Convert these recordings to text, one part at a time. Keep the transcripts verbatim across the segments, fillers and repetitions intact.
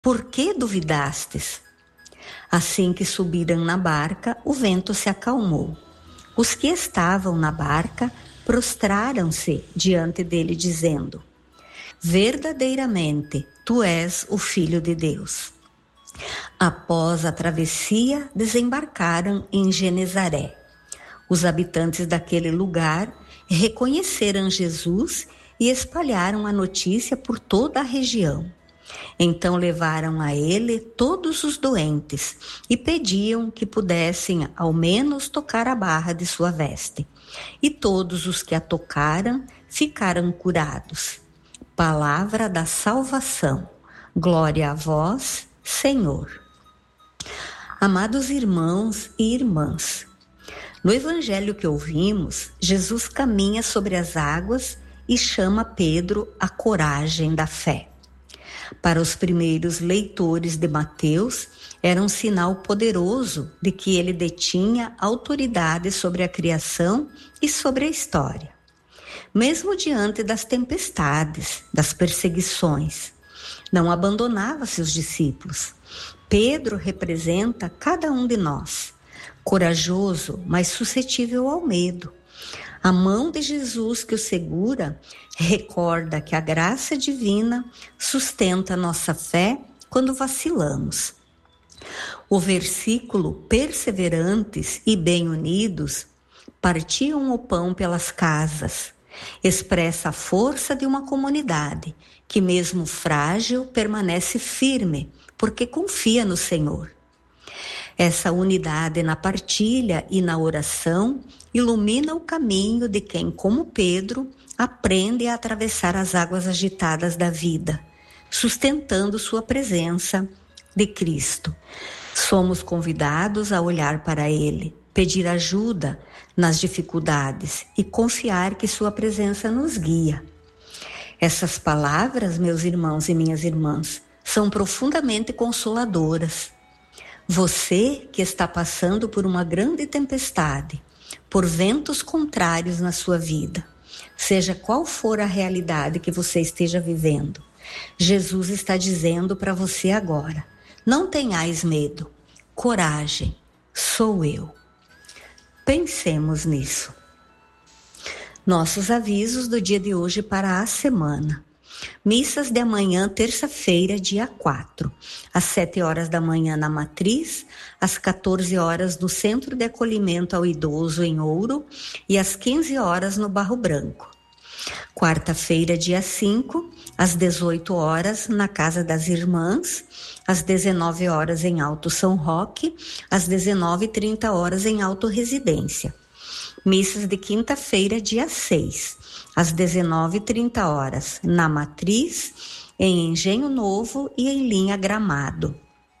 Por que duvidastes? Assim que subiram na barca, o vento se acalmou. Os que estavam na barca prostraram-se diante dele, dizendo: verdadeiramente, tu és o Filho de Deus. Após a travessia, desembarcaram em Genezaré. Os habitantes daquele lugar reconheceram Jesus e espalharam a notícia por toda a região. Então levaram a ele todos os doentes e pediam que pudessem ao menos tocar a barra de sua veste. E todos os que a tocaram ficaram curados. Palavra da salvação. Glória a vós, Senhor. Amados irmãos e irmãs, no evangelho que ouvimos, Jesus caminha sobre as águas e chama Pedro à coragem da fé. Para os primeiros leitores de Mateus, era um sinal poderoso de que ele detinha autoridade sobre a criação e sobre a história. Mesmo diante das tempestades, das perseguições, não abandonava seus discípulos. Pedro representa cada um de nós, corajoso, mas suscetível ao medo. A mão de Jesus que o segura recorda que a graça divina sustenta nossa fé quando vacilamos. O versículo perseverantes e bem unidos partiam o pão pelas casas expressa a força de uma comunidade que, mesmo frágil, permanece firme porque confia no Senhor. Essa unidade na partilha e na oração ilumina o caminho de quem, como Pedro, aprende a atravessar as águas agitadas da vida, sustentando sua presença de Cristo. Somos convidados a olhar para Ele, pedir ajuda nas dificuldades e confiar que sua presença nos guia. Essas palavras, meus irmãos e minhas irmãs, são profundamente consoladoras. Você que está passando por uma grande tempestade, por ventos contrários na sua vida, seja qual for a realidade que você esteja vivendo, Jesus está dizendo para você agora: não tenhais medo, coragem, sou eu. Pensemos nisso. Nossos avisos do dia de hoje para a semana. Missas de amanhã, terça-feira, dia quatro, às sete horas da manhã na Matriz, às quatorze horas no Centro de Acolhimento ao Idoso em Ouro e às quinze horas no Barro Branco. Quarta-feira, dia cinco, às dezoito horas na Casa das Irmãs, às dezenove horas em Alto São Roque, às dezenove e trinta horas em Alto Residência. Missas de quinta-feira, dia seis, às dezenove e trinta horas, na Matriz, em Engenho Novo e em Linha Gramado.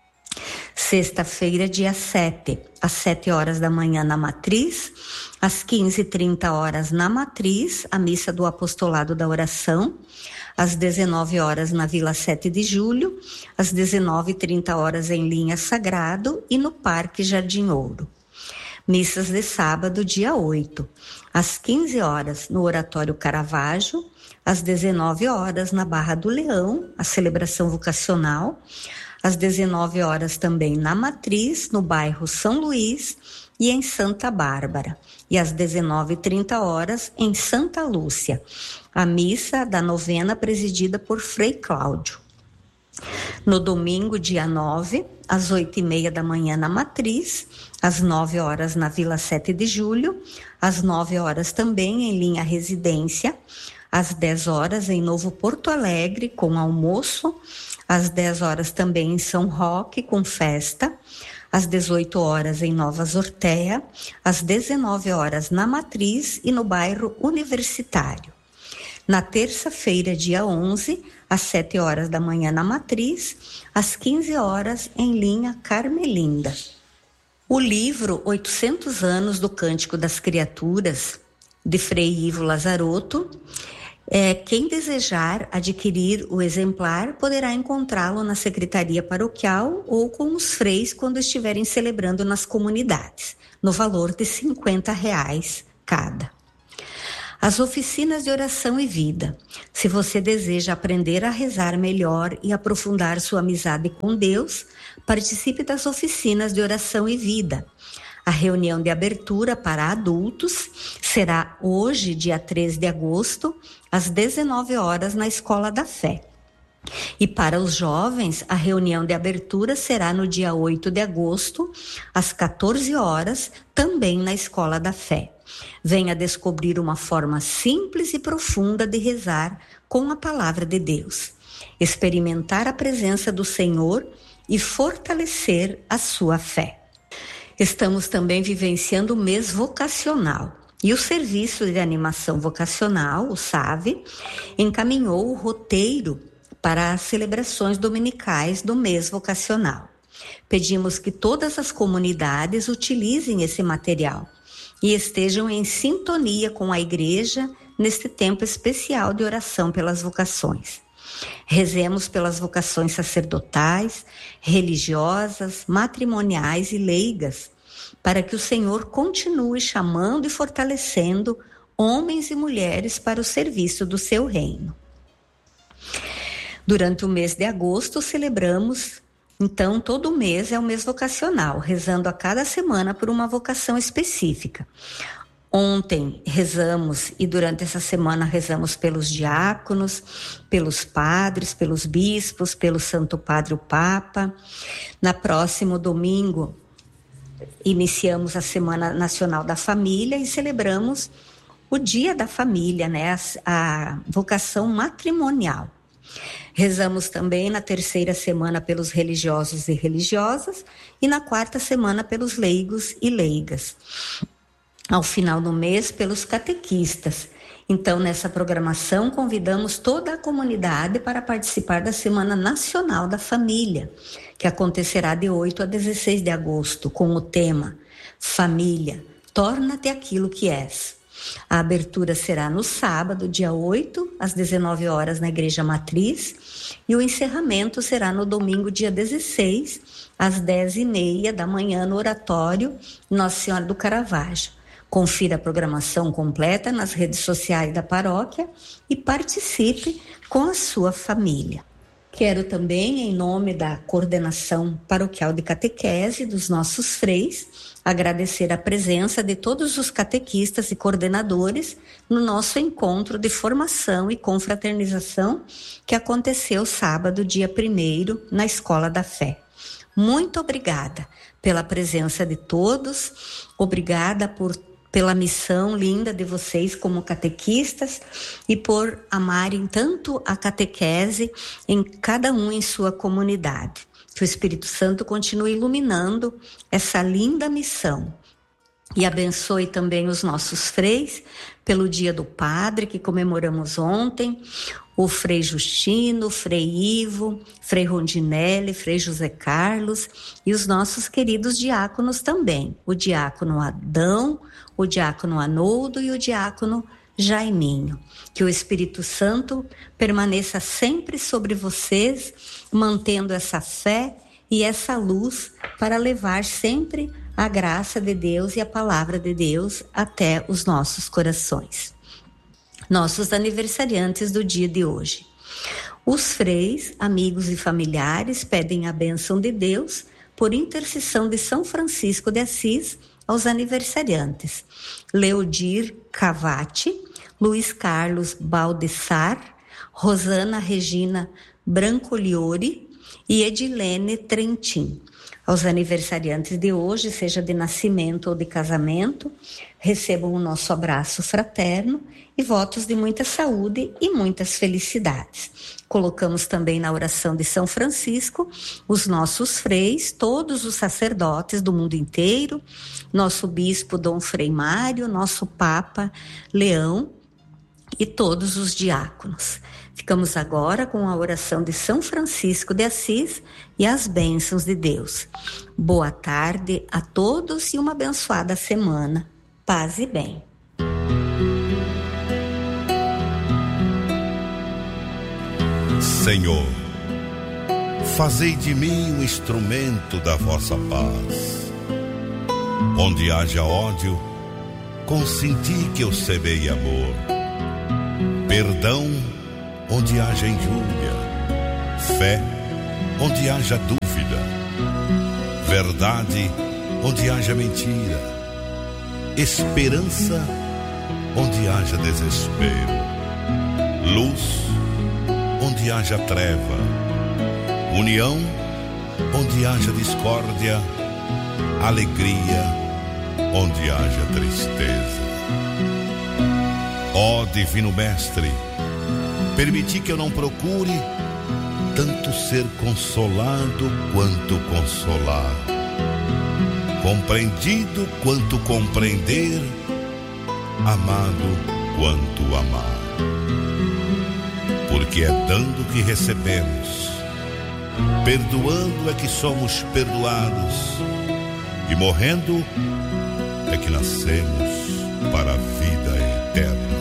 Sexta-feira, dia sete, às sete horas da manhã na Matriz, às quinze e trinta horas na Matriz, a missa do Apostolado da Oração, às dezenove horas na Vila sete de Julho, às dezenove e trinta horas em Linha Sagrado e no Parque Jardim Ouro. Missas de sábado, dia oito, às quinze horas no Oratório Caravaggio, às dezenove horas na Barra do Leão, a celebração vocacional, às dezenove horas também na Matriz, no bairro São Luís e em Santa Bárbara, e às dezenove e trinta horas em Santa Lúcia, a missa da novena presidida por Frei Cláudio. No domingo, dia nove, às oito e meia da manhã na Matriz, às nove horas na Vila sete de Julho, às nove horas também em Linha Residência, às dez horas em Novo Porto Alegre com almoço, às dez horas também em São Roque com festa, às dezoito horas em Nova Zortéia, às dezenove horas na Matriz e no bairro Universitário. Na terça-feira, dia onze, às sete horas da manhã na Matriz, às quinze horas em Linha Carmelinda. O livro oitocentos anos do Cântico das Criaturas, de Frei Ivo Lazarotto, é, quem desejar adquirir o exemplar poderá encontrá-lo na Secretaria Paroquial ou com os freis quando estiverem celebrando nas comunidades, no valor de cinquenta reais cada. As oficinas de oração e vida. Se você deseja aprender a rezar melhor e aprofundar sua amizade com Deus, participe das oficinas de oração e vida. A reunião de abertura para adultos será hoje, dia três de agosto, às dezenove horas, na Escola da Fé. E para os jovens, a reunião de abertura será no dia oito de agosto, às quatorze horas, também na Escola da Fé. Venha descobrir uma forma simples e profunda de rezar com a palavra de Deus, experimentar a presença do Senhor e fortalecer a sua fé. Estamos também vivenciando o mês vocacional e o Serviço de Animação Vocacional, o S A V, encaminhou o roteiro para as celebrações dominicais do mês vocacional. Pedimos que todas as comunidades utilizem esse material e estejam em sintonia com a igreja neste tempo especial de oração pelas vocações. Rezemos pelas vocações sacerdotais, religiosas, matrimoniais e leigas, para que o Senhor continue chamando e fortalecendo homens e mulheres para o serviço do seu reino. Durante o mês de agosto, celebramos, então, todo mês é o mês vocacional, rezando a cada semana por uma vocação específica. Ontem rezamos e durante essa semana rezamos pelos diáconos, pelos padres, pelos bispos, pelo Santo Padre o Papa. Na próximo domingo, iniciamos a Semana Nacional da Família e celebramos o Dia da Família, né? A, a vocação matrimonial. Rezamos também na terceira semana pelos religiosos e religiosas e na quarta semana pelos leigos e leigas. Ao final do mês, pelos catequistas. Então, nessa programação, convidamos toda a comunidade para participar da Semana Nacional da Família, que acontecerá de oito a dezesseis de agosto, com o tema Família, torna-te aquilo que és. A abertura será no sábado, dia oito, às dezenove horas, na Igreja Matriz, e o encerramento será no domingo, dia dezesseis, às dez e meia da manhã, no Oratório Nossa Senhora do Caravaggio. Confira a programação completa nas redes sociais da paróquia e participe com a sua família. Quero também, em nome da Coordenação Paroquial de Catequese dos nossos freis, agradecer a presença de todos os catequistas e coordenadores no nosso encontro de formação e confraternização que aconteceu sábado, dia primeiro, na Escola da Fé. Muito obrigada pela presença de todos, obrigada por pela missão linda de vocês como catequistas e por amarem tanto a catequese em cada um em sua comunidade. Que o Espírito Santo continue iluminando essa linda missão e abençoe também os nossos freis pelo Dia do Padre que comemoramos ontem, o Frei Justino, o Frei Ivo, Frei Rondinelli, Frei José Carlos e os nossos queridos diáconos também, o diácono Adão, o diácono Anoldo e o diácono Jaiminho. Que o Espírito Santo permaneça sempre sobre vocês, mantendo essa fé e essa luz para levar sempre a graça de Deus e a palavra de Deus até os nossos corações. Nossos aniversariantes do dia de hoje. Os freis, amigos e familiares pedem a bênção de Deus por intercessão de São Francisco de Assis aos aniversariantes. Leodir Cavati, Luiz Carlos Baldessar, Rosana Regina Brancoliori e Edilene Trentin. Aos aniversariantes de hoje, seja de nascimento ou de casamento, recebam o nosso abraço fraterno e votos de muita saúde e muitas felicidades. Colocamos também na oração de São Francisco os nossos freis, todos os sacerdotes do mundo inteiro, nosso bispo Dom Frei Mário, nosso Papa Leão e todos os diáconos. Ficamos agora com a oração de São Francisco de Assis e as bênçãos de Deus. Boa tarde a todos e uma abençoada semana. Paz e bem. Senhor, fazei de mim um instrumento da vossa paz. Onde haja ódio, consenti que eu semei amor. Perdão onde haja injúria, fé onde haja dúvida, verdade onde haja mentira, esperança onde haja desespero, luz onde haja treva, união onde haja discórdia, alegria onde haja tristeza. Ó Divino Mestre, permiti que eu não procure tanto ser consolado quanto consolar, compreendido quanto compreender, amado quanto amar. Porque é dando que recebemos, perdoando é que somos perdoados, e morrendo é que nascemos para a vida eterna.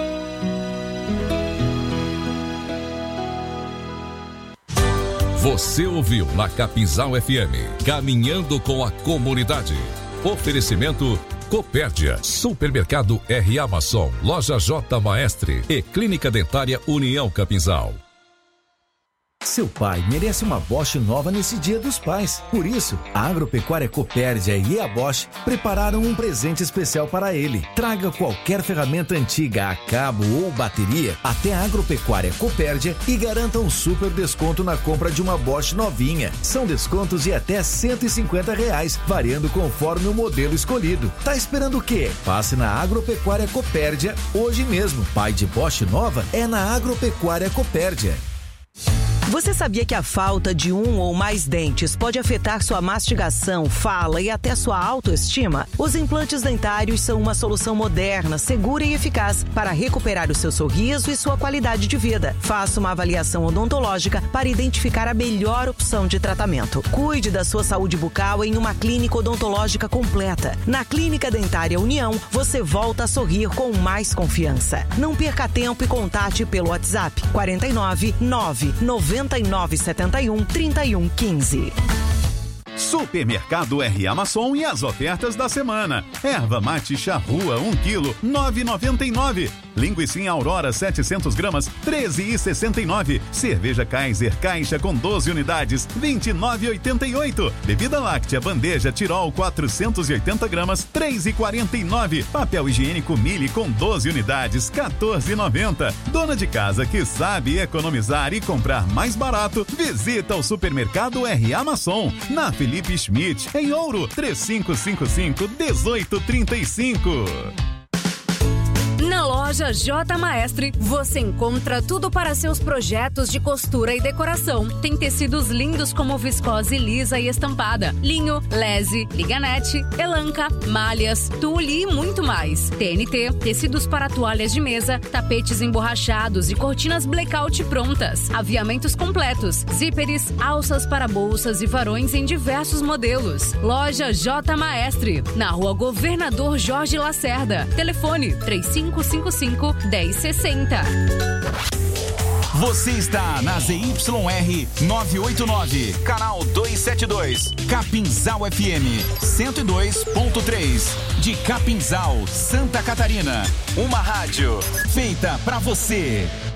Você ouviu na Capinzal F M, Caminhando com a Comunidade. Oferecimento Copérdia, Supermercado R. Amazon, Loja J. Maestre e Clínica Dentária União Capinzal. Seu pai merece uma Bosch nova nesse Dia dos Pais. Por isso, a Agropecuária Copérdia e a Bosch prepararam um presente especial para ele. Traga qualquer ferramenta antiga a cabo ou bateria até a Agropecuária Copérdia e garanta um super desconto na compra de uma Bosch novinha. São descontos de até cento e cinquenta reais, variando conforme o modelo escolhido. Tá esperando o quê? Passe na Agropecuária Copérdia hoje mesmo. Pai de Bosch nova é na Agropecuária Copérdia. Você sabia que a falta de um ou mais dentes pode afetar sua mastigação, fala e até sua autoestima? Os implantes dentários são uma solução moderna, segura e eficaz para recuperar o seu sorriso e sua qualidade de vida. Faça uma avaliação odontológica para identificar a melhor opção de tratamento. Cuide da sua saúde bucal em uma clínica odontológica completa. Na Clínica Dentária União, você volta a sorrir com mais confiança. Não perca tempo e contate pelo WhatsApp quarenta e nove, nove, noventa e nove, setenta e um, trinta e um, quinze. Supermercado R. Amazon e as ofertas da semana. Erva mate charrua um quilo, nove reais e noventa e nove centavos. Linguiça Aurora setecentos gramas, treze reais e sessenta e nove centavos. Cerveja Kaiser caixa com doze unidades, vinte e nove reais e oitenta e oito centavos. Bebida láctea bandeja Tirol quatrocentos e oitenta gramas, três reais e quarenta e nove centavos. Papel higiênico Mili com doze unidades, quatorze reais e noventa centavos. Dona de casa que sabe economizar e comprar mais barato, visita o Supermercado R. Amazon, na Felipe Schmidt, em Ouro, três cinco cinco cinco, um oito três cinco. Na loja J. Maestre, você encontra tudo para seus projetos de costura e decoração. Tem tecidos lindos como viscose lisa e estampada, linho, lese, liganete, elanca, malhas, tule e muito mais. T N T, tecidos para toalhas de mesa, tapetes emborrachados e cortinas blackout prontas. Aviamentos completos, zíperes, alças para bolsas e varões em diversos modelos. Loja J. Maestre, na rua Governador Jorge Lacerda. Telefone três cinco cinco cinco, um zero seis zero. Você está na Z Y R novecentos e oitenta e nove, canal duzentos e setenta e dois, Capinzal F M cento e dois ponto três, de Capinzal, Santa Catarina. Uma rádio feita pra você.